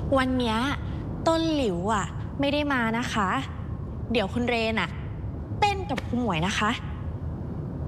วันเนี้ยต้นหลิวไม่ได้มานะคะ เดี๋ยวคุณเรนเต้นกับคุณหมวยนะคะ